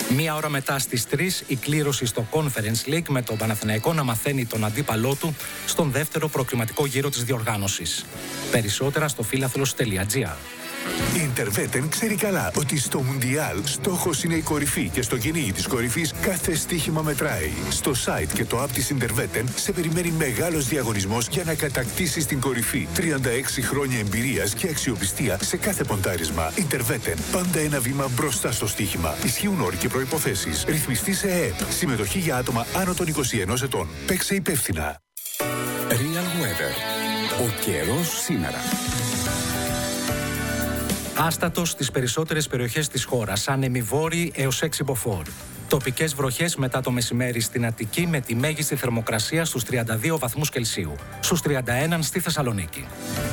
Μία ώρα μετά στις 3 η κλήρωση στο Conference League με τον Παναθηναϊκό να μαθαίνει τον αντίπαλό του στον δεύτερο προκριματικό γύρο της διοργάνωσης. Περισσότερα στο φίλαθλος.gr. Η Interwetten ξέρει καλά ότι στο Μουντιάλ στόχος είναι η κορυφή και στο κυνήγι της κορυφής κάθε στοίχημα μετράει. Στο site και το app της Interwetten σε περιμένει μεγάλος διαγωνισμός για να κατακτήσεις την κορυφή. 36 χρόνια εμπειρίας και αξιοπιστία σε κάθε ποντάρισμα. Interwetten. Πάντα ένα βήμα μπροστά στο στοίχημα. Ισχύουν όροι και προϋποθέσεις. Ρυθμιστή σε ΕΕΠ. Συμμετοχή για άτομα άνω των 21 ετών. Παίξε υπεύθυνα. Real Weather. Ο καιρός σήμερα. Άστατος στις περισσότερες περιοχές της χώρας, άνεμοι βόρειοι έως 6 μποφόρ. Τοπικές βροχές μετά το μεσημέρι στην Αττική με τη μέγιστη θερμοκρασία στους 32 βαθμούς Κελσίου, στους 31 στη Θεσσαλονίκη.